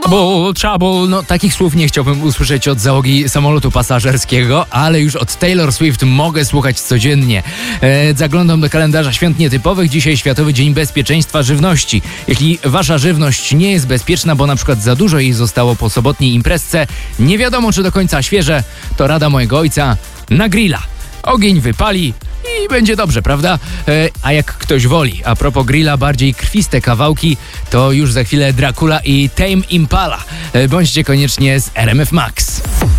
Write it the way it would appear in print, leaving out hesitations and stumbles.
Trouble, no takich słów nie chciałbym usłyszeć od załogi samolotu pasażerskiego, ale już od Taylor Swift mogę słuchać codziennie. Zaglądam do kalendarza świąt nietypowych. Dzisiaj Światowy Dzień Bezpieczeństwa Żywności. Jeśli wasza żywność nie jest bezpieczna, bo na przykład za dużo jej zostało po sobotniej imprezce, nie wiadomo czy do końca świeże, to rada mojego ojca: na grilla. Ogień wypali i będzie dobrze, prawda? A jak ktoś woli, a propos grilla, bardziej krwiste kawałki, to już za chwilę Dracula i Tame Impala. Bądźcie koniecznie z RMF Max.